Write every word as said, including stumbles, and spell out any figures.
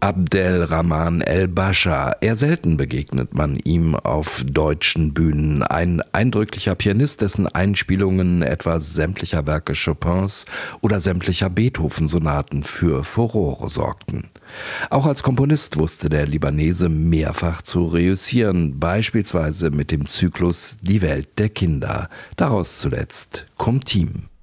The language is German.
Abdelrahman El-Bascha. Eher selten begegnet man ihm auf deutschen Bühnen. Ein eindrücklicher Pianist, dessen Einspielungen etwa sämtlicher Werke Chopins oder sämtlicher Beethoven-Sonaten für Furore sorgten. Auch als Komponist wusste der Libanese mehrfach zu reüssieren, beispielsweise mit dem Zyklus Die Welt der Kinder. Daraus zuletzt Cum Tim.